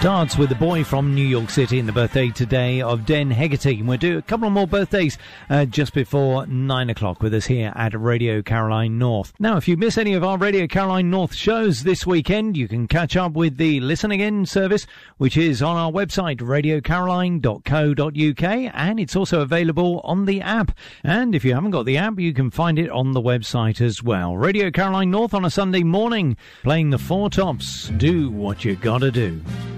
Starts with the boy from New York City and the birthday today of Den Hegarty. And we'll do a couple more birthdays just before 9 o'clock with us here at Radio Caroline North. Now, if you miss any of our Radio Caroline North shows this weekend, you can catch up with the Listen Again service, which is on our website, radiocaroline.co.uk, and it's also available on the app. And if you haven't got the app, you can find it on the website as well. Radio Caroline North on a Sunday morning, playing the Four Tops. Do what you gotta do.